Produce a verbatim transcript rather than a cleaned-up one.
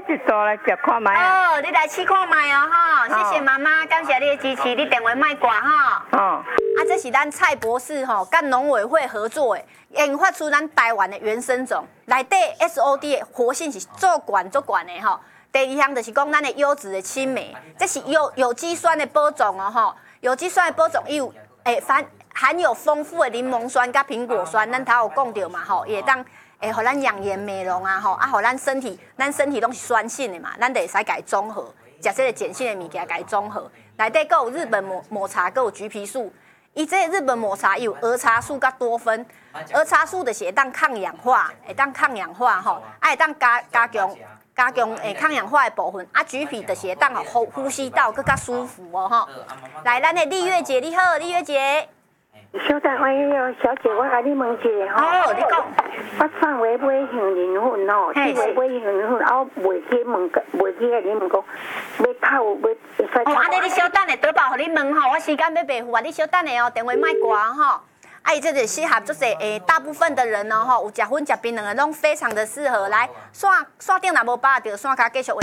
一组来食看卖哦，你来试看卖哦，哈，谢谢妈妈，感谢你的支持，你电话卖挂哈。 哦， 啊，这是咱蔡博士吼，跟农委会合作的，研发出咱台湾的原生种，内底 S O D 的活性是做管做管的吼。第二项就是讲咱的优质的青梅，这是有有机酸的播种哦吼，有机酸的播种有诶含含有丰富的柠檬酸甲苹果酸，咱头有讲到嘛吼，也当诶，互咱养颜美容啊吼，啊，互咱身体，咱身体拢是酸性的嘛，咱就会使甲伊中和，食这个碱性的物件甲伊中和。内底佫有日本抹抹茶，佫有橘皮素。伊这个日本抹茶有儿茶素甲多酚，儿茶素就是会当抗氧化，会当抗氧化吼，啊会当加加强加强诶抗氧化的部分，啊橘皮就是会当吼呼呼吸道佫较舒服哦吼。来，咱的丽月姐你好，丽月姐。 小等哎哟，小姐，我甲你问一下吼。 哦，你讲。 我创话买杏仁粉吼，即话买杏仁粉，啊，我袂记问，袂记甲你问讲，要透要会使。 哦，安尼你小等下，对吧？互你问吼，我时间要白付啊，你小等下哦，电话莫挂吼。啊，伊这就适合就是诶，大部分的人哦吼，有食粉食槟榔的，拢非常的适合来线线顶若无把握着，线骹继续。